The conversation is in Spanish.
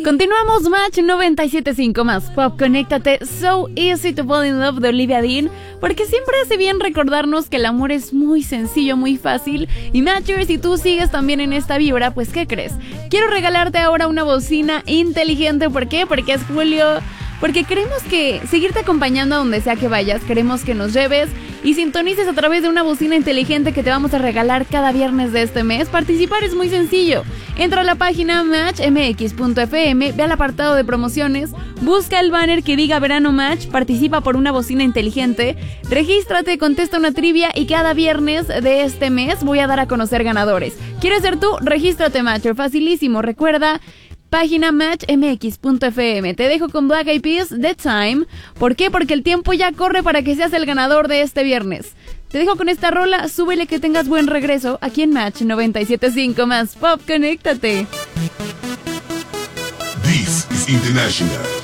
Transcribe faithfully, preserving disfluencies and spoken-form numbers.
Continuamos, Match noventa y siete punto cinco más Pop, conéctate. So Easy to Fall in Love de Olivia Dean, porque siempre hace bien recordarnos que el amor es muy sencillo, muy fácil. Y Matcher, si tú sigues también en esta vibra, pues ¿qué crees? Quiero regalarte ahora una bocina inteligente. ¿Por qué? Porque es julio. Porque queremos que seguirte acompañando a donde sea que vayas. Queremos que nos lleves y sintonices a través de una bocina inteligente que te vamos a regalar cada viernes de este mes. Participar es muy sencillo. Entra a la página match m x punto f m, ve al apartado de promociones, busca el banner que diga Verano Match, participa por una bocina inteligente, regístrate, contesta una trivia y cada viernes de este mes voy a dar a conocer ganadores. ¿Quieres ser tú? Regístrate, Matcher, facilísimo. Recuerda, página match m x punto f m. Te dejo con Black Eyed Peas, The Time. ¿Por qué? Porque el tiempo ya corre para que seas el ganador de este viernes. Te dejo con esta rola, súbele, que tengas buen regreso aquí en Match noventa y siete punto cinco más Pop, conéctate. This is International.